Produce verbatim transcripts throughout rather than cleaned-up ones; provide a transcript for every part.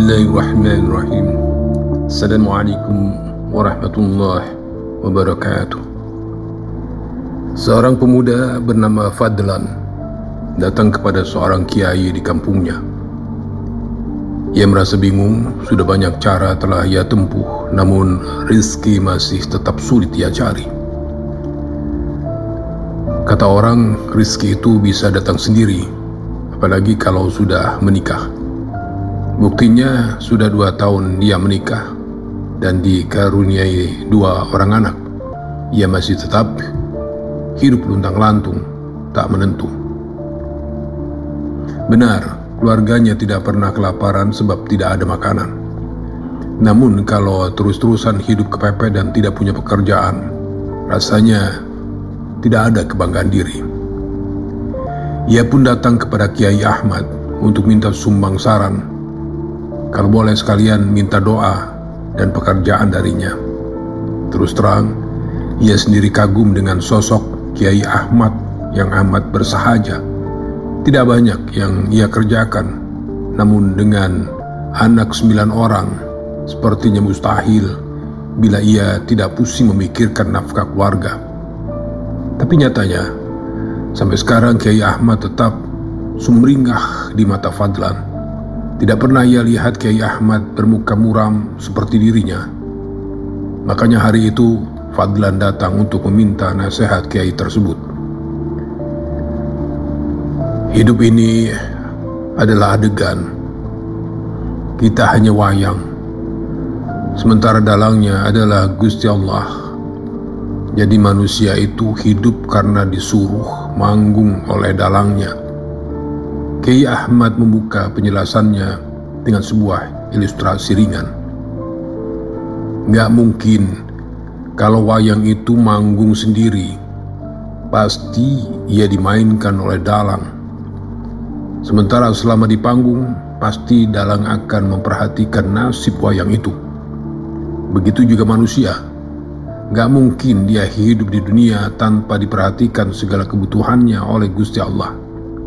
Bismillahirrahmanirrahim. Assalamualaikum warahmatullahi wabarakatuh. Seorang pemuda bernama Fadlan datang kepada seorang kiai di kampungnya. Ia merasa bingung, sudah banyak cara telah ia tempuh, namun rezeki masih tetap sulit ia cari. Kata orang, rezeki itu bisa datang sendiri, apalagi kalau sudah menikah. Buktinya sudah dua tahun dia menikah dan dikaruniai dua orang anak. Ia masih tetap hidup luntang-lantung, tak menentu. Benar, keluarganya tidak pernah kelaparan sebab tidak ada makanan. Namun kalau terus-terusan hidup kepepet dan tidak punya pekerjaan, rasanya tidak ada kebanggaan diri. Ia pun datang kepada Kiai Ahmad untuk minta sumbang saran, kalau boleh sekalian minta doa dan pekerjaan darinya. Terus terang, ia sendiri kagum dengan sosok Kiai Ahmad yang amat bersahaja. Tidak banyak yang ia kerjakan, namun dengan anak sembilan orang, sepertinya mustahil bila ia tidak pusing memikirkan nafkah keluarga. Tapi nyatanya, sampai sekarang Kiai Ahmad tetap sumringah di mata Fadlan. Tidak pernah ia lihat Kiai Ahmad bermuka muram seperti dirinya. Makanya hari itu Fadlan datang untuk meminta nasihat Kiai tersebut. Hidup ini adalah adegan. Kita hanya wayang, sementara dalangnya adalah Gusti Allah. Jadi manusia itu hidup karena disuruh, manggung oleh dalangnya. Kiai Ahmad membuka penjelasannya dengan sebuah ilustrasi ringan. Gak mungkin kalau wayang itu manggung sendiri, pasti ia dimainkan oleh dalang. Sementara selama di panggung, pasti dalang akan memperhatikan nasib wayang itu. Begitu juga manusia. Gak mungkin dia hidup di dunia tanpa diperhatikan segala kebutuhannya oleh Gusti Allah.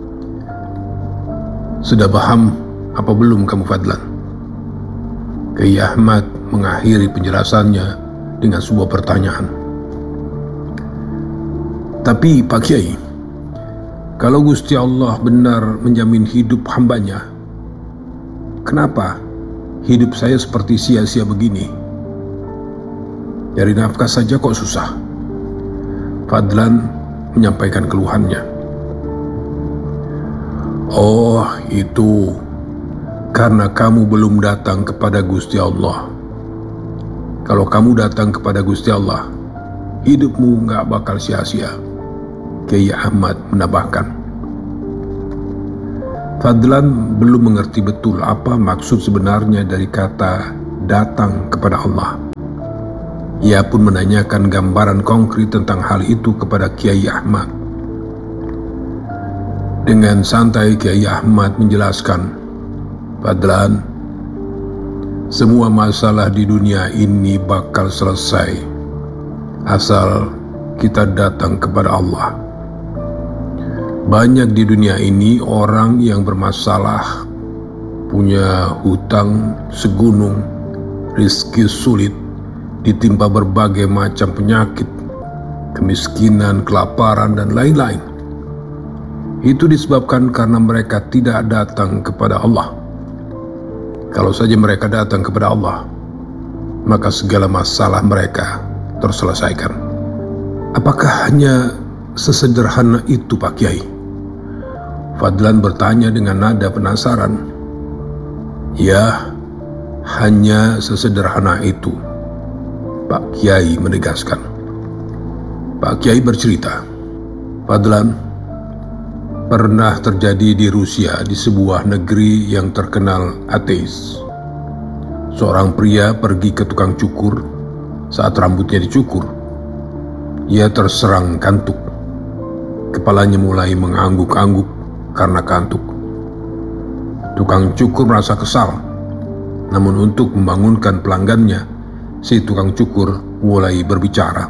Sudah paham apa belum kamu, Fadlan? Kiai Ahmad mengakhiri penjelasannya dengan sebuah pertanyaan. Tapi Pak Kiai, kalau Gusti Allah benar menjamin hidup hambanya, kenapa hidup saya seperti sia-sia begini? Cari nafkah saja kok susah. Fadlan menyampaikan keluhannya. Oh, itu karena kamu belum datang kepada Gusti Allah. Kalau kamu datang kepada Gusti Allah, hidupmu gak bakal sia-sia, Kiai Ahmad menambahkan. Fadlan belum mengerti betul apa maksud sebenarnya dari kata datang kepada Allah. Ia pun menanyakan gambaran konkret tentang hal itu kepada Kiai Ahmad. Dengan santai Kiai Ahmad menjelaskan, Fadlan, semua masalah di dunia ini bakal selesai asal kita datang kepada Allah. Banyak di dunia ini orang yang bermasalah, punya hutang segunung, rezeki sulit, ditimpa berbagai macam penyakit, kemiskinan, kelaparan, dan lain-lain. Itu disebabkan karena mereka tidak datang kepada Allah. Kalau saja mereka datang kepada Allah, maka segala masalah mereka terselesaikan. Apakah hanya sesederhana itu, Pak Kiai? Fadlan bertanya dengan nada penasaran. Ya, hanya sesederhana itu, Pak Kiai menegaskan. Pak Kiai bercerita, Fadlan, pernah terjadi di Rusia, di sebuah negeri yang terkenal ateis. Seorang pria pergi ke tukang cukur. Saat rambutnya dicukur, ia terserang kantuk. Kepalanya mulai mengangguk-angguk karena kantuk. Tukang cukur merasa kesal. Namun untuk membangunkan pelanggannya, si tukang cukur mulai berbicara.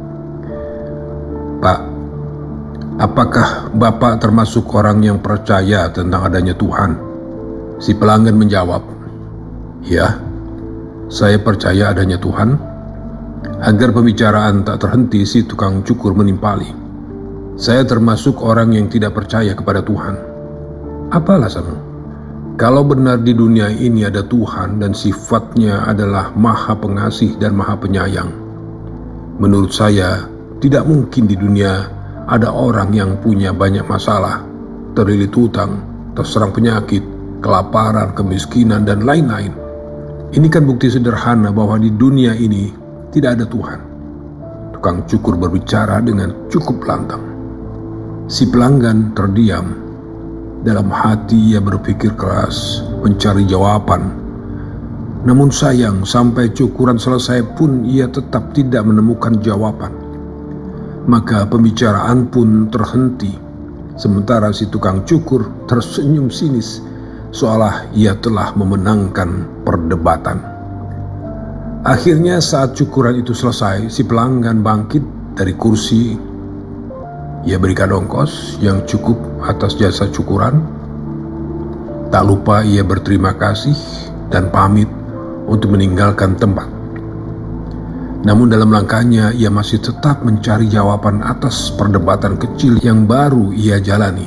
Pak, apakah Bapak termasuk orang yang percaya tentang adanya Tuhan? Si pelanggan menjawab, Ya, saya percaya adanya Tuhan. Agar pembicaraan tak terhenti, si tukang cukur menimpali. Saya termasuk orang yang tidak percaya kepada Tuhan. Apa alasanmu? Kalau benar di dunia ini ada Tuhan dan sifatnya adalah maha pengasih dan maha penyayang, menurut saya tidak mungkin di dunia ada orang yang punya banyak masalah, terlilit hutang, terserang penyakit, kelaparan, kemiskinan, dan lain-lain. Ini kan bukti sederhana bahwa di dunia ini tidak ada Tuhan. Tukang cukur berbicara dengan cukup lantang. Si pelanggan terdiam. Dalam hati ia berpikir keras, mencari jawaban. Namun sayang, sampai cukuran selesai pun ia tetap tidak menemukan jawaban. Maka pembicaraan pun terhenti. Sementara si tukang cukur tersenyum sinis, seolah ia telah memenangkan perdebatan. Akhirnya saat cukuran itu selesai, si pelanggan bangkit dari kursi. Ia berikan ongkos yang cukup atas jasa cukuran. Tak lupa ia berterima kasih dan pamit untuk meninggalkan tempat. Namun dalam langkahnya ia masih tetap mencari jawaban atas perdebatan kecil yang baru ia jalani.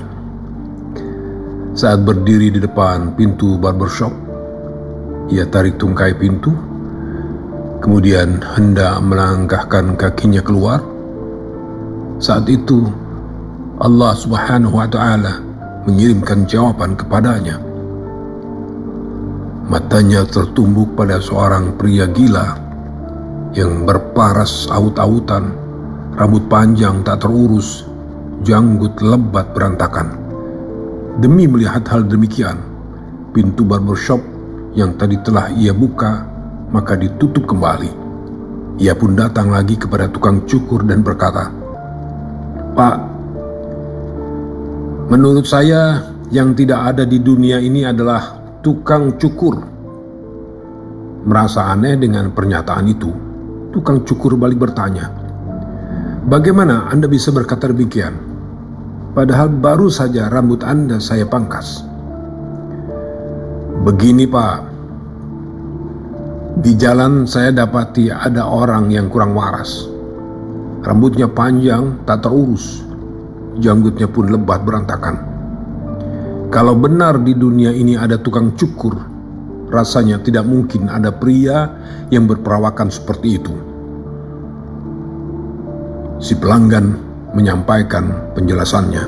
Saat berdiri di depan pintu barbershop, ia tarik tungkai pintu, kemudian hendak melangkahkan kakinya keluar. Saat itu Allah Subhanahu wa Ta'ala mengirimkan jawaban kepadanya. Matanya tertumbuk pada seorang pria gila yang berparas aut-autan, rambut panjang tak terurus, janggut lebat berantakan. Demi melihat hal demikian, pintu barbershop yang tadi telah ia buka maka ditutup kembali. Ia pun datang lagi kepada tukang cukur dan berkata, "Pak, menurut saya yang tidak ada di dunia ini adalah tukang cukur." Merasa aneh dengan pernyataan itu, tukang cukur balik bertanya, "Bagaimana Anda bisa berkata demikian? Padahal baru saja rambut Anda saya pangkas." "Begini Pak, di jalan saya dapati ada orang yang kurang waras. Rambutnya panjang tak terurus, janggutnya pun lebat berantakan. Kalau benar di dunia ini ada tukang cukur, rasanya tidak mungkin ada pria yang berperawakan seperti itu." Si pelanggan menyampaikan penjelasannya.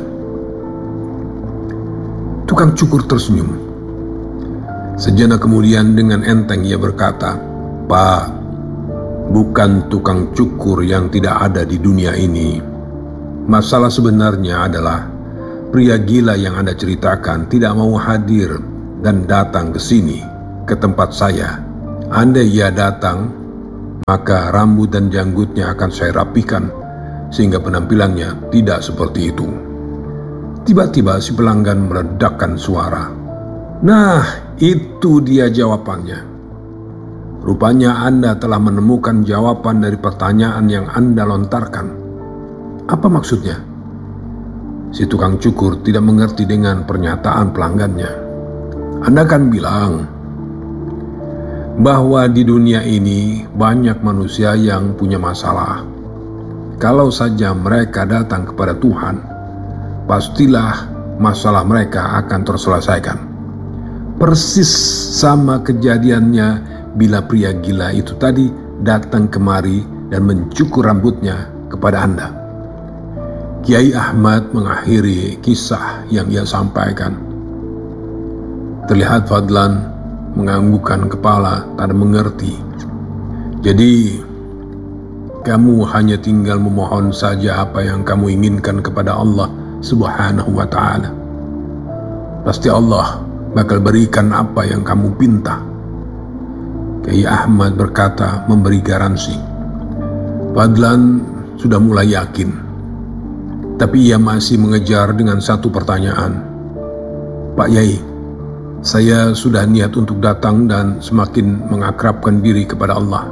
Tukang cukur tersenyum. Sejenak kemudian dengan enteng ia berkata, "Pak, bukan tukang cukur yang tidak ada di dunia ini. Masalah sebenarnya adalah pria gila yang Anda ceritakan tidak mau hadir dan datang ke sini, ke tempat saya. Andai ia datang, maka rambut dan janggutnya akan saya rapikan sehingga penampilannya tidak seperti itu." Tiba-tiba si pelanggan meledakkan suara. "Nah, itu dia jawabannya. Rupanya Anda telah menemukan jawaban dari pertanyaan yang Anda lontarkan. Apa maksudnya?" Si tukang cukur tidak mengerti dengan pernyataan pelanggannya. "Anda kan bilang bahwa di dunia ini banyak manusia yang punya masalah. Kalau saja mereka datang kepada Tuhan, pastilah masalah mereka akan terselesaikan. Persis sama kejadiannya bila pria gila itu tadi datang kemari dan mencukur rambutnya kepada Anda." Kiai Ahmad mengakhiri kisah yang ia sampaikan. Terlihat Fadlan menganggukkan kepala, tak mengerti. "Jadi, kamu hanya tinggal memohon saja apa yang kamu inginkan kepada Allah Subhanahu wa Ta'ala. Pasti Allah bakal berikan apa yang kamu pinta." Kiai Ahmad berkata memberi garansi. Fadlan sudah mulai yakin, tapi ia masih mengejar dengan satu pertanyaan. "Pak Yai, saya sudah niat untuk datang dan semakin mengakrabkan diri kepada Allah.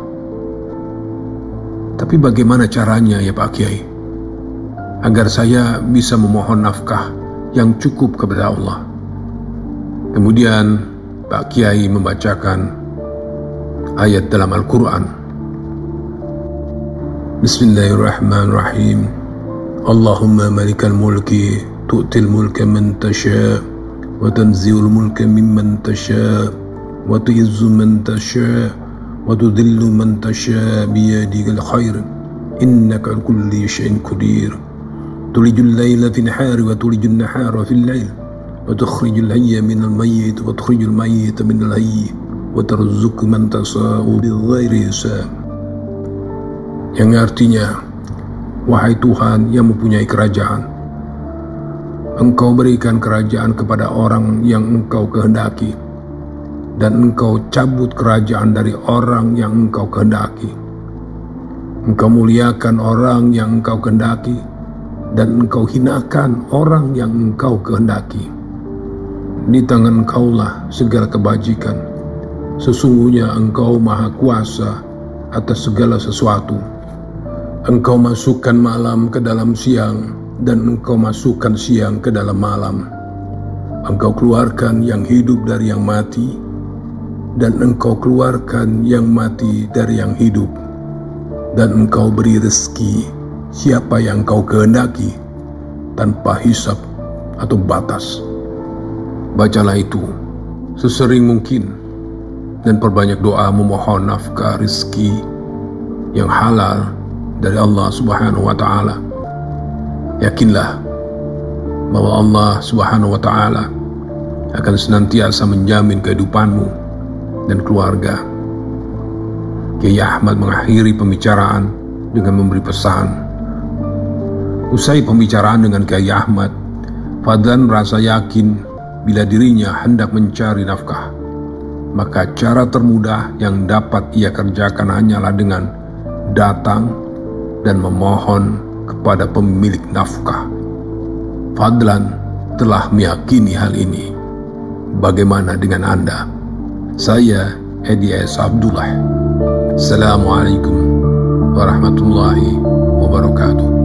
Tapi bagaimana caranya ya Pak Kiai, agar saya bisa memohon nafkah yang cukup kepada Allah?" Kemudian Pak Kiai membacakan ayat dalam Al-Quran. Bismillahirrahmanirrahim. Allahumma malikal mulki tu'til mulka man tasha wa tanzi'ul mulka mimman tasha wa tu'izzu man tasha wa tudhillu man tasha biyadikal khair innaka ala kulli syai'in qadir. Tulijul laila fin nahari wa tulijun nahara fil lail wa tukhrijul hayya minal mayyit wa tukhrijul mayyita minal hayy wa tarzuqu man tasa'u bighairi hisab. Yang artinya, wahai Tuhan yang mempunyai kerajaan, Engkau berikan kerajaan kepada orang yang Engkau kehendaki, dan Engkau cabut kerajaan dari orang yang Engkau kehendaki. Engkau muliakan orang yang Engkau kehendaki, dan Engkau hinakan orang yang Engkau kehendaki. Di tangan Engkaulah segala kebajikan. Sesungguhnya Engkau maha kuasa atas segala sesuatu. Engkau masukkan malam ke dalam siang, dan Engkau masukkan siang ke dalam malam. Engkau keluarkan yang hidup dari yang mati, dan Engkau keluarkan yang mati dari yang hidup. Dan Engkau beri rezeki siapa yang Engkau kehendaki tanpa hisab atau batas. Bacalah itu sesering mungkin dan perbanyak doa memohon nafkah rezeki yang halal dari Allah Subhanahu wa Ta'ala. Yakinlah bahwa Allah Subhanahu wa Ta'ala akan senantiasa menjamin kehidupanmu dan keluarga. Kiai Ahmad mengakhiri pembicaraan dengan memberi pesan. Usai pembicaraan dengan Kiai Ahmad, Fadlan merasa yakin bila dirinya hendak mencari nafkah, maka cara termudah yang dapat ia kerjakan hanyalah dengan datang dan memohon kepada pemilik nafkah. Fadlan telah meyakini hal ini. Bagaimana dengan Anda? Saya Edi S. Abdullah. Assalamualaikum warahmatullahi wabarakatuh.